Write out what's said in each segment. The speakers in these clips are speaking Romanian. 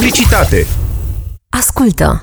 electricitate. Ascultă!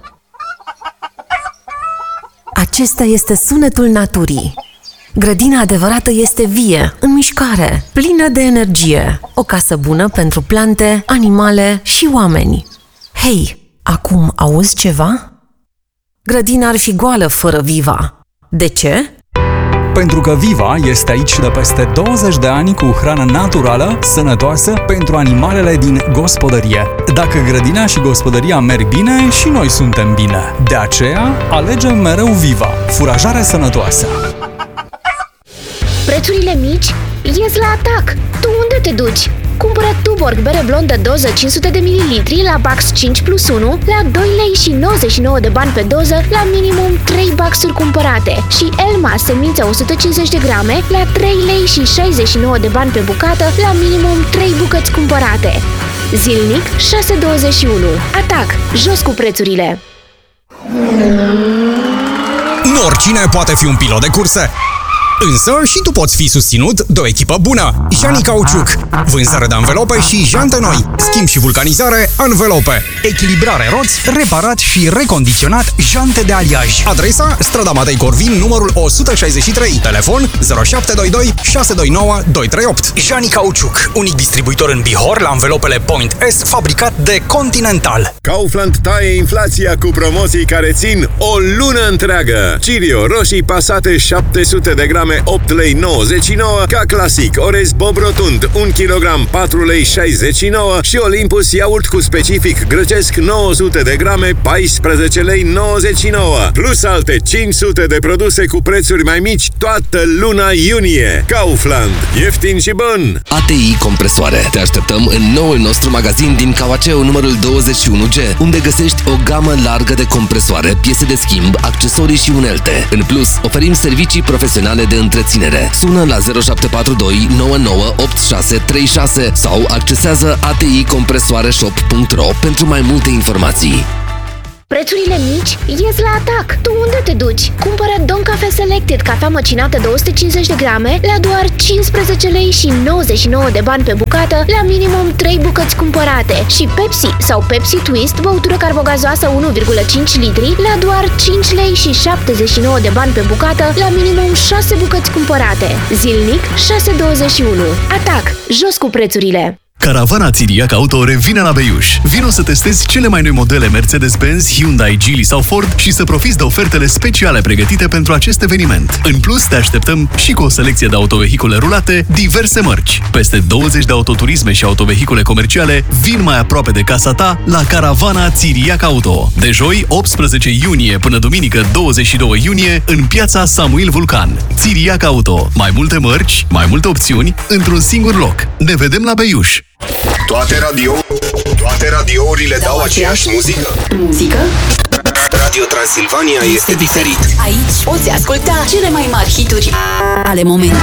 Acesta este sunetul naturii. Grădina adevărată este vie, în mișcare, plină de energie. O casă bună pentru plante, animale și oameni. Hei, acum auzi ceva? Grădina ar fi goală fără Viva. De ce? Pentru că Viva este aici de peste 20 de ani cu hrană naturală, sănătoasă pentru animalele din gospodărie. Dacă grădina și gospodăria merg bine, și noi suntem bine. De aceea, alegem mereu Viva, furajare sănătoasă. Prețurile mici ies la atac. Tu unde te duci? Cumpără Tuborg bere blondă doză 500 de ml la Bax 5+1 la 2 lei și 99 de bani pe doză la minimum 3 baxuri cumpărate și Elma semință 150 de grame la 3 lei și 69 de bani pe bucată la minimum 3 bucăți cumpărate. Zilnic 6,21. Atac! Jos cu prețurile! Nu oricine poate fi un pilot de curse. Însă și tu poți fi susținut de o echipă bună. Jani Cauciuc. Vânzare de anvelope și jante noi. Schimb și vulcanizare Anvelope. Echilibrare roți, reparat și recondiționat jante de aliaj. Adresa: strada Matei Corvin, numărul 163. Telefon 0722 629 238. Jani Cauciuc. Unic distribuitor în Bihor la anvelopele Point S, fabricat de Continental. Kaufland taie inflația cu promoții care țin o lună întreagă. Cirio roșii pasate 700 de grame 8 lei 99, ca clasic orez Bob Rotund 1 kg 4 lei 69 și Olympus iaurt cu specific grăcesc 900 de grame 14 lei 99, plus alte 500 de produse cu prețuri mai mici toată luna iunie. Kaufland. Ieftin și bun! ATI Compresoare. Te așteptăm în noul nostru magazin din Cavaceu numărul 21G, unde găsești o gamă largă de compresoare, piese de schimb, accesorii și unelte. În plus, oferim servicii profesionale de întreținere. Sună la 0742 998636 sau accesează aticompresoareshop.ro pentru mai multe informații. Prețurile mici ies la atac. Tu unde te duci? Cumpără Don Cafe Selected cafea măcinată 250 de grame la doar 15 lei și 99 de bani pe bucată la minimum 3 bucăți cumpărate și Pepsi sau Pepsi Twist, băutură carbogazoasă 1,5 litri la doar 5 lei și 79 de bani pe bucată la minimum 6 bucăți cumpărate. Zilnic 6,21. Atac! Jos cu prețurile! Caravana Țiriac Auto revine la Beiuș. Vino să testezi cele mai noi modele Mercedes-Benz, Hyundai, Geely sau Ford și să profiți de ofertele speciale pregătite pentru acest eveniment. În plus, te așteptăm și cu o selecție de autovehicule rulate, diverse mărci. Peste 20 de autoturisme și autovehicule comerciale vin mai aproape de casa ta la Caravana Țiriac Auto. De joi, 18 iunie până duminică 22 iunie, în piața Samuil Vulcan. Țiriac Auto. Mai multe mărci, mai multe opțiuni, într-un singur loc. Ne vedem la Beiuș! Toate radiourile dau aceeași muzică. Muzică? Radio Transilvania este diferit. Aici poți asculta cele mai mari hituri ale momentului.